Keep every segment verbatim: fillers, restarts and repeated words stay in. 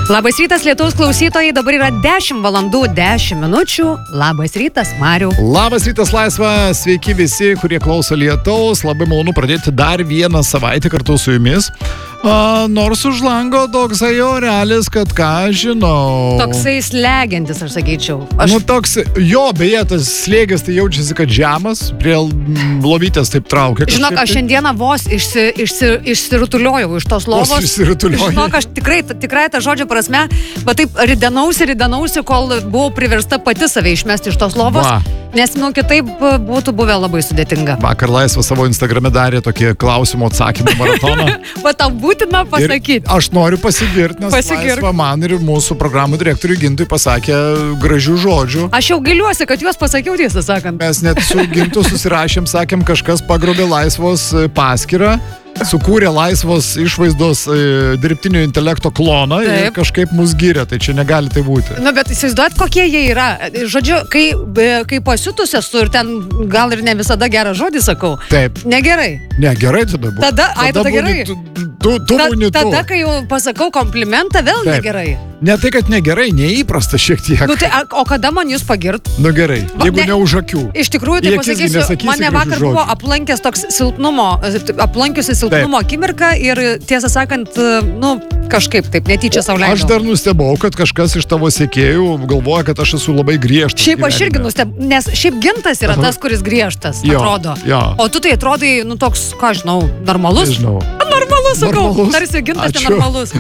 Labas rytas, Lietuvos klausytojai, dabar yra dešimt valandų dešimt minučių. Labas rytas, Mariau. Labas rytas, Laisva, sveiki visi, kurie klauso Lietaus. Labai malonu pradėti dar vieną savaitę kartu su jumis. A, nors už lango toksai orelis, kad ką žinau. Toksai slegiantis, aš sakyčiau. Aš... Nu, toks, jo, beje, tas slėgis tai jaučiasi, kad žemas, prie lovytės taip traukia. Žinok, aš šiandieną vos išsi, išsi, išsirutuliojau iš tos lovos. Vos išsirutuliojau. Žinok, aš tikrai, tikrai tą žodžio prasme, bet taip ridenausi, ridenausi, kol buvau priversta pati save išmesti iš tos lovos. Va. Nes, nu, kitaip būtų buvę labai sudėtinga. Vakar Laisva savo Instagrame darė tokį klausimų atsakymų maratoną. Va, tau būtina pasakyti. Ir aš noriu pasigirti, nes Pasigirk. Laisva man ir mūsų programų direktoriui Gintui pasakė gražių žodžių. Aš jau gailiuosi, kad juos pasakiau, tiesą sakant. Mes net su Gintu susirašėm, sakėm, kažkas pagrobė Laisvos paskyrą. Sukūrė Laisvos išvaizdos e, dirbtinio intelekto kloną. Taip. Ir kažkaip mus gyrė, tai čia negali tai būti. Nu, bet įsivaizduojat, kokie jie yra. Žodžiu, kai, kai pasiutus esu ir ten gal ir ne visada gerą žodį sakau. Taip. Negerai. Ne, gerai tada buvo. Tada, ai, tada gerai. Tu, tu, tu Ta, būni tu. tada, kai jau pasakau komplimentą, vėl Taip. negerai. Ne tai, kad negerai, neįprasta šiek tiek. Nu, tai, o kada man jūs pagirt? Nu gerai, Va, jeigu ne, ne už akių. Iš tikrųjų, tai pasakysiu, mane vakar buvo aplankęs toks silpnumo, aplankiusi silpnumo akimirka ir tiesą sakant, nu, kažkaip taip, netyčia sau leidau. Aš dar nustebau, kad kažkas iš tavo sekėjų galvoja, kad aš esu labai griežtas. Šiaip aš irgi nustebau, nes šiaip Gintas yra tas, kuris griežtas, jo, atrodo. Jo. O tu tai atrodai, nu, toks, ką žinau, normalus? Nežinau. Normalus, sakau, Normalus? tarsi Gintas Ačiū. nenormalus.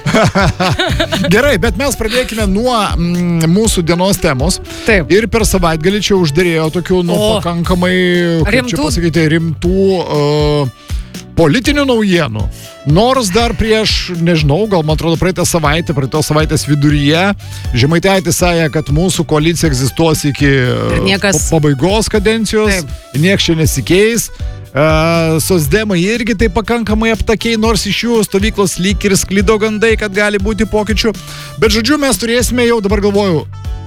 Gerai, bet mes pradėkime nuo mm, mūsų dienos temos. Taip. Ir per savaitgalį čia uždėrėjo tokių, nu, O, pakankamai, kaip rimtų? čia pasakyti, rimtų uh, politinių naujienų. Nors dar prieš, nežinau, gal man atrodo praeitą savaitę, praeitos savaitės viduryje, Žemaitaitis sakė, kad mūsų koalicija egzistuos iki niekas... pabaigos kadencijos, Taip. nieks čia nesikeis. Uh, Socdemai irgi tai pakankamai aptakiai, nors iš jų stovyklos lyg ir sklido gandai, kad gali būti pokyčių. Bet žodžiu, mes turėsime jau dabar galvoju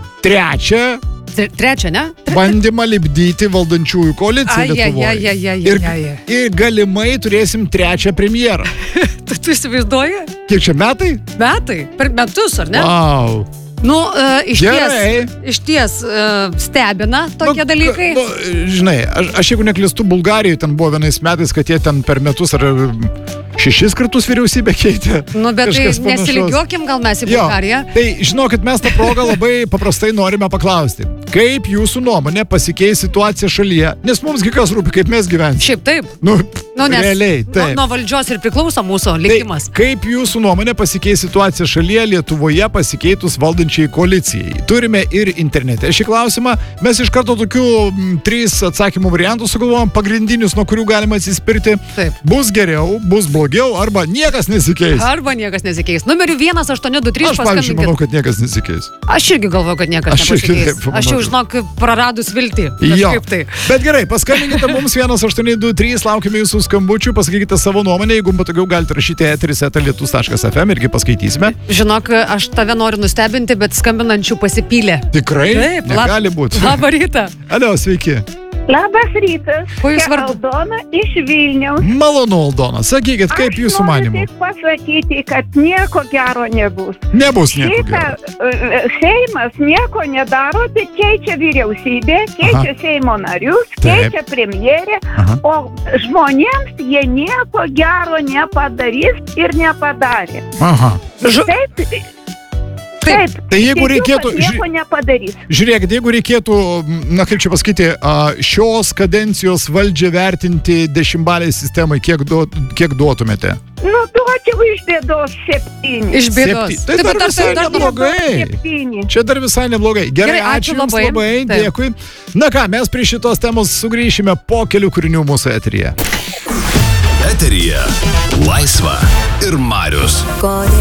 trečią Trečia, ne? Tre... bandymą lipdyti valdančiųjų koaliciją Lietuvoje. Ai, ai, ai, ai, ir, ai, ai. ir galimai turėsim trečią premjerą. tu, tu įsivaizduoji? Kiek čia metai? Metai? Per metus, ar ne? Wow. Nu, uh, iš Gerai. ties, iš ties uh, stebina tokie nu, dalykai. Nu, žinai, aš, aš jeigu neklystu, Bulgarijoje ten buvo vienais metais, kad jie ten per metus ar šešis kartus vyriausybę keitė. Nu, bet tai Kažkas panašaus. nesiligiuokim gal mes į Jo, Bulgariją. tai žinokit, mes tą progą labai paprastai norime paklausti. Kaip jūsų nuomonė pasikeis situacija šalyje? Nes mums gi kas rūpi, kaip mes gyvensime. Šiaip taip. Nu, Nu, nes realiai, nuo, taip. nuo valdžios ir priklauso mūsų likimas. Tai, kaip jūsų nuomonė pasikeis situacija šalyje Lietuvoje pasikeitus valdančiai koalicijai? Turime ir internete šį klausimą. Mes iš karto tokių m, trys atsakymų variantų sugalvojom, pagrindinius, nuo kurių galima atsispirti. Taip. Bus geriau, bus blogiau, arba niekas nesikeis. Arba niekas nesikeis. Numeriu vienas aštuoni du trys Aš, pavyzdžiui, manau, paskambinkit. kad niekas nesikeis. Aš irgi galvoju, kad niekas Aš irgi nepasikeis. taip manau, Aš jau, kad- žinok, praradus viltį. Jo. Kažkaip tai. Bet gerai, paskambinkite mums vienas aštuoni du trys, laukime jūsų skambučių, pasakykite savo nuomonę, jeigu patogiau galite rašyti eteris eta lietus taškas ef em, irgi paskaitysime. Žinok, aš tave noriu nustebinti, bet skambinančių pasipylė. Tikrai? Taip, Negali būti. Labą rytą. Alio, sveiki. Labas rytas. Kuo jūs Čia vardu? Aldona iš Vilniaus. Malonu, Aldona. Sakykit, kaip jūsų manimu? Aš noriu tik pasakyti, kad nieko gero nebus. Nebus nieko Šitą gero. e, Seimas nieko nedaro, tik keičia vyriausybę, keičia Aha. Seimo narius, Taip. keičia premjerę, Aha. o žmonėms jie nieko gero nepadarys ir nepadarė. Aha. Žu... Taip, Taip. taip. Tai jeigu tikiu, reikėtų- kad nieko nepadarys. Žiūrėkit, jeigu reikėtų, na kaip čia pasakyti, a, šios kadencijos valdžią vertinti dešimtbalei sistemai, kiek, duot, kiek duotumėte? Nu, duočiau iš bėdos septyni. Iš bėdos. Septy- Tai Taip, dar bet visai dar- dar- neblogai. Septyni. Čia dar visai neblogai. Gerai, Gerai, ačiū ačiū Jums labai. labai, Taip. dėkui. Na ką, mes prie šitos temos sugrįšime po kelių kūrinių mūsų eteryje. Eteryje Laisva ir Marius. Kodėl